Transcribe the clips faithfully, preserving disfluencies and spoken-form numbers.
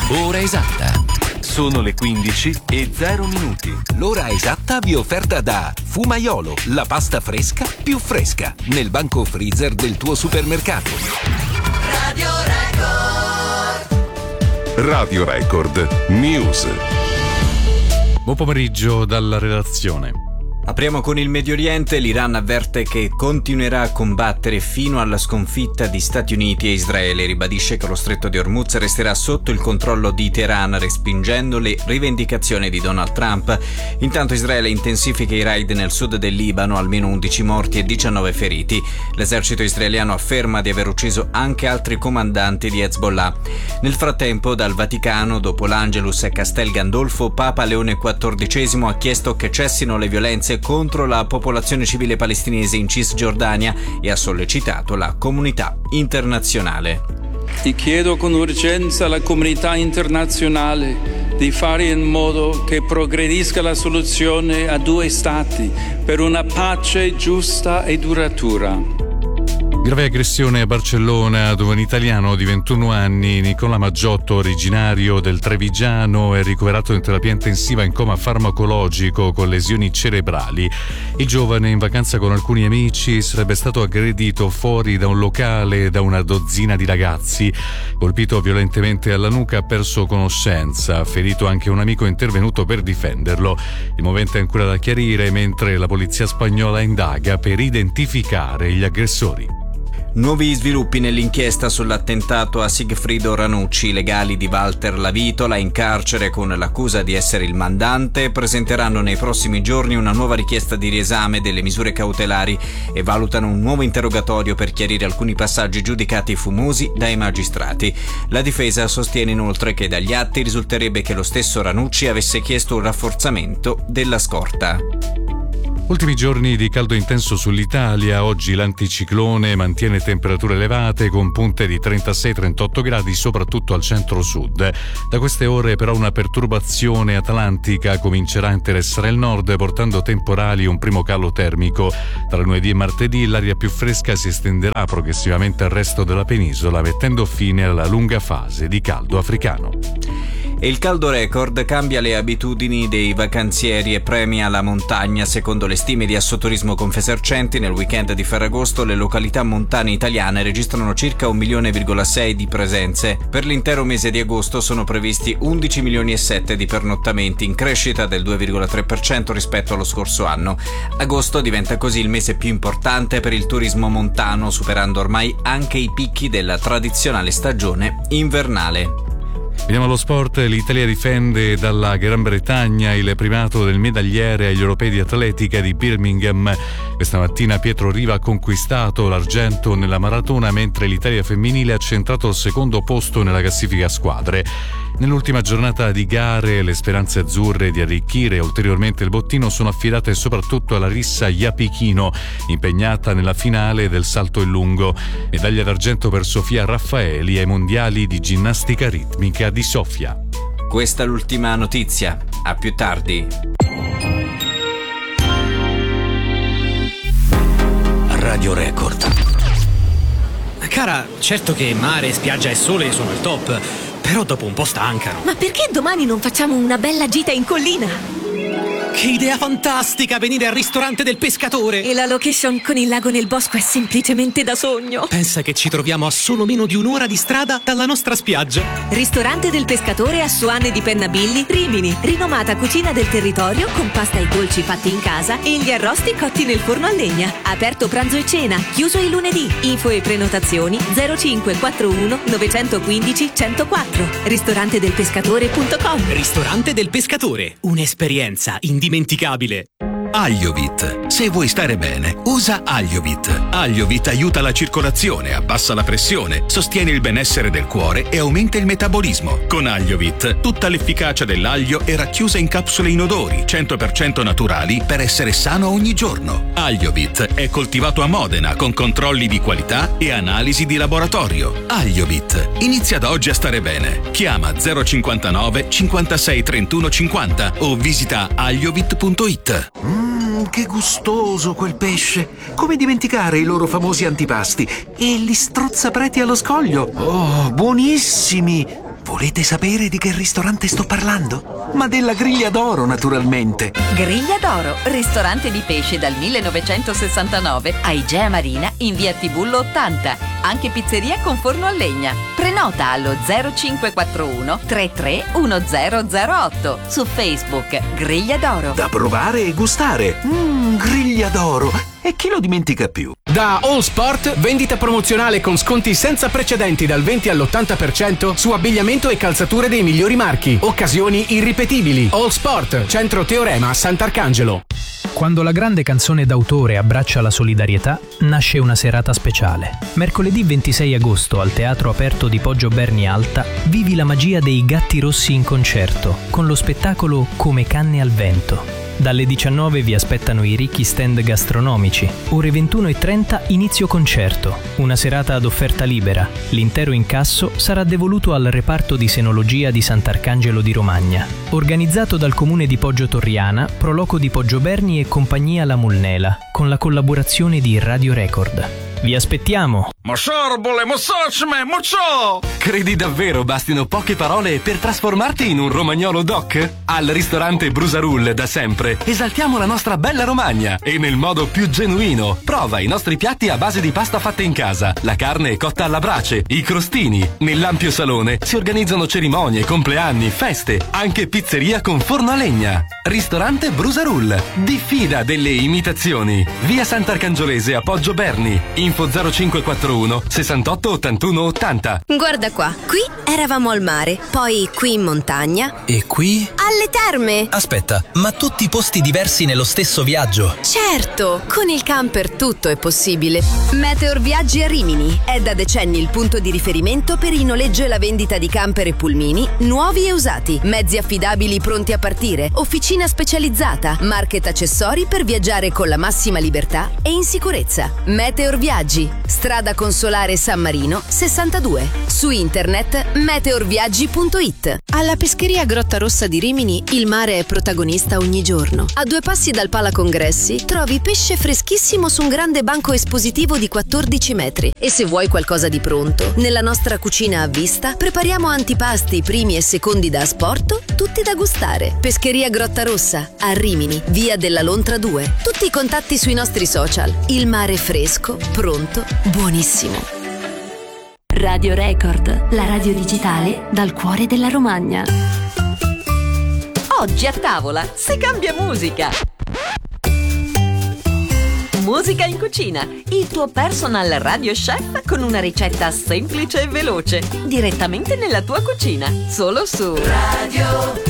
Ora esatta. Sono le quindici e zero minuti. L'ora esatta vi è offerta da Fumaiolo, la pasta fresca più fresca, nel banco freezer del tuo supermercato. Radio Record. Radio Record News. Buon pomeriggio dalla redazione. Apriamo con il Medio Oriente. L'Iran avverte che continuerà a combattere fino alla sconfitta di Stati Uniti e Israele. Ribadisce che lo stretto di Hormuz resterà sotto il controllo di Teheran, respingendo le rivendicazioni di Donald Trump. Intanto Israele intensifica i raid nel sud del Libano, almeno undici morti e diciannove feriti. L'esercito israeliano afferma di aver ucciso anche altri comandanti di Hezbollah. Nel frattempo, dal Vaticano, dopo l'Angelus e Castel Gandolfo, Papa Leone quattordicesimo ha chiesto che cessino le violenze contro la popolazione civile palestinese in Cisgiordania e ha sollecitato la comunità internazionale. E chiedo con urgenza alla comunità internazionale di fare in modo che progredisca la soluzione a due stati per una pace giusta e duratura. Grave aggressione a Barcellona, dove un italiano di ventuno anni, Nicola Maggiotto, originario del Trevigiano, è ricoverato in terapia intensiva in coma farmacologico con lesioni cerebrali. Il giovane, in vacanza con alcuni amici, sarebbe stato aggredito fuori da un locale da una dozzina di ragazzi. Colpito violentemente alla nuca, ha perso conoscenza, ferito anche un amico intervenuto per difenderlo. Il movente è ancora da chiarire, mentre la polizia spagnola indaga per identificare gli aggressori. Nuovi sviluppi nell'inchiesta sull'attentato a Sigfrido Ranucci. I legali di Walter Lavitola, in carcere con l'accusa di essere il mandante, presenteranno nei prossimi giorni una nuova richiesta di riesame delle misure cautelari e valutano un nuovo interrogatorio per chiarire alcuni passaggi giudicati fumosi dai magistrati. La difesa sostiene inoltre che dagli atti risulterebbe che lo stesso Ranucci avesse chiesto un rafforzamento della scorta. Ultimi giorni di caldo intenso sull'Italia. Oggi l'anticiclone mantiene temperature elevate con punte di trentasei trentotto gradi, soprattutto al centro-sud. Da queste ore però una perturbazione atlantica comincerà a interessare il nord, portando temporali e un primo calo termico. Tra lunedì e martedì l'aria più fresca si estenderà progressivamente al resto della penisola, mettendo fine alla lunga fase di caldo africano. E il caldo record cambia le abitudini dei vacanzieri e premia la montagna. Secondo le stime di Assoturismo Confesercenti, nel weekend di Ferragosto le località montane italiane registrano circa un milione virgola sei di presenze. Per l'intero mese di agosto sono previsti undici milioni e sette di pernottamenti, in crescita del due virgola tre per cento rispetto allo scorso anno. Agosto diventa così il mese più importante per il turismo montano, superando ormai anche i picchi della tradizionale stagione invernale. Veniamo allo sport. L'Italia difende dalla Gran Bretagna il primato del medagliere agli europei di atletica di Birmingham. Questa mattina Pietro Riva ha conquistato l'argento nella maratona, mentre l'Italia femminile ha centrato il secondo posto nella classifica a squadre. Nell'ultima giornata di gare le speranze azzurre di arricchire ulteriormente il bottino sono affidate soprattutto alla Larissa Iapichino, impegnata nella finale del salto in lungo. Medaglia d'argento per Sofia Raffaeli ai mondiali di ginnastica ritmica di Sofia. Questa è l'ultima notizia. A più tardi. Radio Record. Cara, certo che mare, spiaggia e sole sono il top, però dopo un po' stancano. Ma perché domani non facciamo una bella gita in collina? Che idea fantastica, venire al ristorante del pescatore! E la location con il lago nel bosco è semplicemente da sogno. Pensa che ci troviamo a solo meno di un'ora di strada dalla nostra spiaggia. Ristorante del pescatore a Suane di Pennabilli, Rimini. Rinomata cucina del territorio con pasta e dolci fatti in casa e gli arrosti cotti nel forno a legna. Aperto pranzo e cena, chiuso il lunedì. Info e prenotazioni zero cinque quattro uno nove uno cinque uno zero quattro. ristorante del pescatore punto com. Ristorante del pescatore, un'esperienza indimenticabile. Agliovit. Se vuoi stare bene, usa Agliovit. Agliovit aiuta la circolazione, abbassa la pressione, sostiene il benessere del cuore e aumenta il metabolismo. Con Agliovit, tutta l'efficacia dell'aglio è racchiusa in capsule inodori, cento per cento naturali per essere sano ogni giorno. Agliovit è coltivato a Modena con controlli di qualità e analisi di laboratorio. Agliovit. Inizia da oggi a stare bene. Chiama zero cinquantanove cinquantasei trentuno cinquanta o visita agliovit punto it. Mmm, che gustoso quel pesce! Come dimenticare i loro famosi antipasti? E gli strozzapreti allo scoglio! Oh, buonissimi! Volete sapere di che ristorante sto parlando? Ma della Griglia d'Oro, naturalmente. Griglia d'Oro, ristorante di pesce dal millenovecentosessantanove a Igea Marina in via Tibullo ottanta. Anche pizzeria con forno a legna. Prenota allo zero cinque quattro uno tre tre uno zero zero otto. Su Facebook Griglia d'Oro. Da provare e gustare. Mmm, Griglia d'Oro. E chi lo dimentica più? Da All Sport, vendita promozionale con sconti senza precedenti dal venti all'ottanta per cento su abbigliamento e calzature dei migliori marchi. Occasioni irripetibili. All Sport, centro Teorema, Sant'Arcangelo. Quando la grande canzone d'autore abbraccia la solidarietà, nasce una serata speciale. Mercoledì ventisei agosto al Teatro Aperto di Poggio Berni Alta vivi la magia dei Gatti Rossi in concerto con lo spettacolo Come canne al vento. Dalle diciannove vi aspettano i ricchi stand gastronomici. Ore ventuno e trenta inizio concerto. Una serata ad offerta libera. L'intero incasso sarà devoluto al reparto di senologia di Sant'Arcangelo di Romagna. Organizzato dal comune di Poggio Torriana, Proloco di Poggio Berni e compagnia La Mulnela, con la collaborazione di Radio Record. Vi aspettiamo! Mosorbole, mosocme, mocio! Credi davvero bastino poche parole per trasformarti in un romagnolo doc? Al ristorante Brusarull da sempre esaltiamo la nostra bella Romagna e nel modo più genuino. Prova i nostri piatti a base di pasta fatta in casa, la carne cotta alla brace, i crostini. Nell'ampio salone si organizzano cerimonie, compleanni, feste, anche pizzeria con forno a legna. Ristorante Brusarull. Diffida delle imitazioni. Via Sant'Arcangiolese a Poggio Berni. Info zero cinque quattro uno sessantotto ottantuno ottanta. Guarda qua, qui eravamo al mare, poi qui in montagna. E qui? Alle terme. Aspetta, ma tutti posti diversi nello stesso viaggio? Certo, con il camper tutto è possibile. Meteor Viaggi a Rimini è da decenni il punto di riferimento per il noleggio e la vendita di camper e pulmini nuovi e usati, mezzi affidabili pronti a partire, officina specializzata, market accessori per viaggiare con la massima libertà e in sicurezza. Meteor Viaggi, strada Consolare San Marino sessantadue. Su internet meteorviaggi punto it. Alla pescheria Grotta Rossa di Rimini il mare è protagonista ogni giorno. A due passi dal Pala Congressi trovi pesce freschissimo su un grande banco espositivo di quattordici metri. E se vuoi qualcosa di pronto, nella nostra cucina a vista prepariamo antipasti, primi e secondi da asporto, tutti da gustare. Pescheria Grotta Rossa a Rimini, via della Lontra due. Tutti i contatti sui nostri social. Il mare fresco, pronto, buonissimo. Radio Record, la radio digitale dal cuore della Romagna. Oggi a tavola si cambia musica. Musica in cucina, il tuo personal radio chef con una ricetta semplice e veloce, direttamente nella tua cucina, solo su Radio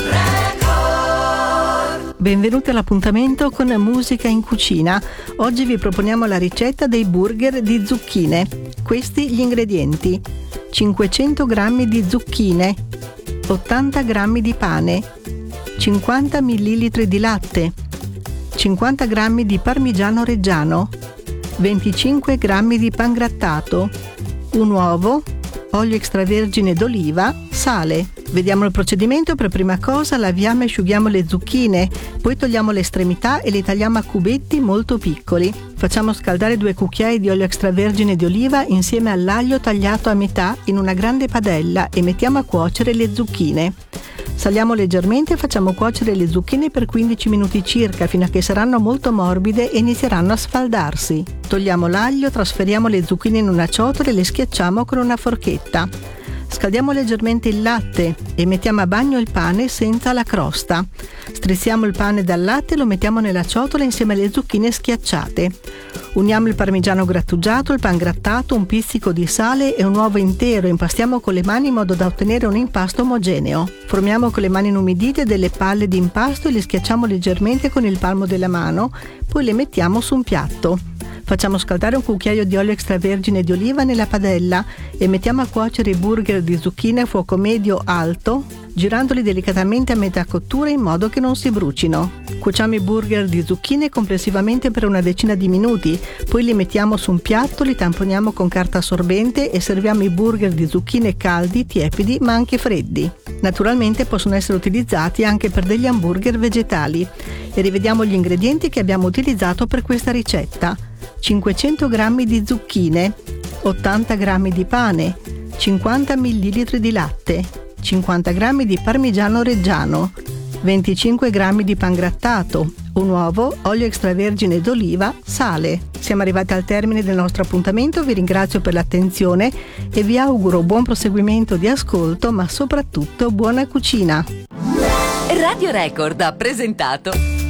Record. Benvenuti all'appuntamento con Musica in cucina. Oggi vi proponiamo la ricetta dei burger di zucchine. Questi gli ingredienti: cinquecento grammi di zucchine, ottanta grammi di pane, cinquanta millilitri di latte, cinquanta grammi di parmigiano reggiano, venticinque grammi di pangrattato, un uovo, olio extravergine d'oliva, sale. Vediamo il procedimento. Per prima cosa laviamo e asciughiamo le zucchine, poi togliamo le estremità e le tagliamo a cubetti molto piccoli. Facciamo scaldare due cucchiai di olio extravergine di oliva insieme all'aglio tagliato a metà in una grande padella e mettiamo a cuocere le zucchine. Saliamo leggermente e facciamo cuocere le zucchine per quindici minuti circa, fino a che saranno molto morbide e inizieranno a sfaldarsi. Togliamo l'aglio, trasferiamo le zucchine in una ciotola e le schiacciamo con una forchetta. Scaldiamo leggermente il latte e mettiamo a bagno il pane senza la crosta. Strizziamo il pane dal latte e lo mettiamo nella ciotola insieme alle zucchine schiacciate. Uniamo il parmigiano grattugiato, il pangrattato, un pizzico di sale e un uovo intero. Impastiamo con le mani in modo da ottenere un impasto omogeneo. Formiamo con le mani inumidite delle palle di impasto e le schiacciamo leggermente con il palmo della mano, poi le mettiamo su un piatto. Facciamo scaldare un cucchiaio di olio extravergine di oliva nella padella e mettiamo a cuocere i burger di zucchine a fuoco medio-alto, girandoli delicatamente a metà cottura in modo che non si brucino. Cuociamo i burger di zucchine complessivamente per una decina di minuti, poi li mettiamo su un piatto, li tamponiamo con carta assorbente e serviamo i burger di zucchine caldi, tiepidi ma anche freddi. Naturalmente possono essere utilizzati anche per degli hamburger vegetali. E rivediamo gli ingredienti che abbiamo utilizzato per questa ricetta: cinquecento grammi di zucchine, ottanta grammi di pane, cinquanta millilitri di latte, cinquanta grammi di parmigiano reggiano, venticinque grammi di pangrattato, un uovo, olio extravergine d'oliva, sale. Siamo arrivati al termine del nostro appuntamento, vi ringrazio per l'attenzione e vi auguro buon proseguimento di ascolto, ma soprattutto buona cucina. Radio Record ha presentato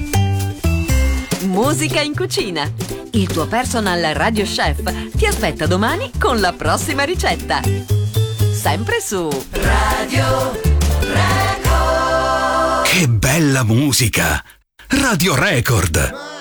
Musica in cucina. Il tuo personal radio chef ti aspetta domani con la prossima ricetta. Sempre su Radio Record. Che bella musica! Radio Record.